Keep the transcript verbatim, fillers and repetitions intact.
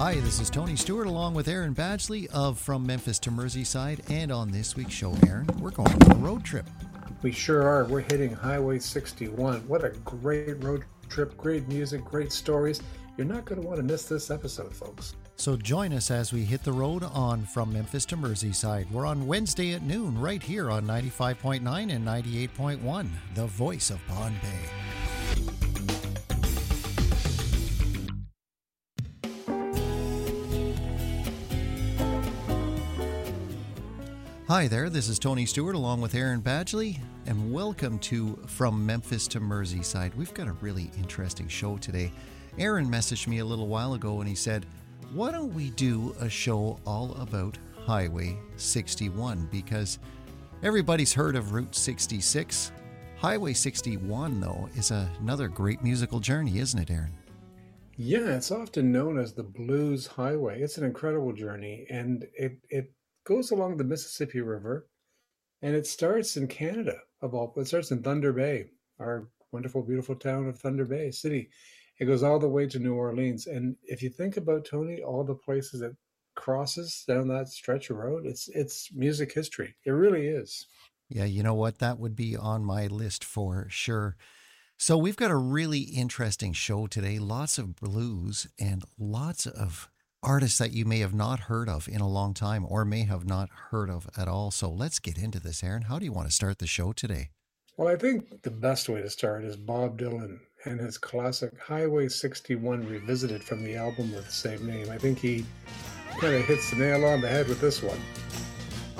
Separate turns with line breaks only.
Hi, this is Tony Stewart along with Aaron Badgley of From Memphis to Merseyside. And on this week's show, Aaron, we're going on a road trip.
We sure are. We're hitting Highway sixty-one. What a great road trip, great music, great stories. You're not going to want to miss this episode, folks.
So join us as we hit the road on From Memphis to Merseyside. We're on Wednesday at noon right here on ninety-five point nine and ninety-eight point one, the voice of Pond Bay. Hi there, this is Tony Stewart along with Aaron Badgley, and welcome to From Memphis to Merseyside. We've got a really interesting show today. Aaron messaged me a little while ago and he said, why don't we do a show all about Highway sixty-one? Because everybody's heard of Route sixty-six. Highway sixty-one, though, is another great musical journey, isn't it, Aaron?
Yeah, it's often known as the Blues Highway. It's an incredible journey, and it, it goes along the Mississippi River, and it starts in Canada, of all. It starts in Thunder Bay, our wonderful, beautiful town of Thunder Bay City. It goes all the way to New Orleans. And if you think about, Tony, all the places it crosses down that stretch of road, it's it's music history. It really is.
Yeah, you know what? That would be on my list for sure. So we've got a really interesting show today. Lots of blues and lots of artists that you may have not heard of in a long time or may have not heard of at all. So let's get into this, Aaron. How do you want to start the show today?
Well, I think the best way to start is Bob Dylan and his classic Highway sixty-one Revisited from the album with the same name. I think he kind of hits the nail on the head with this one.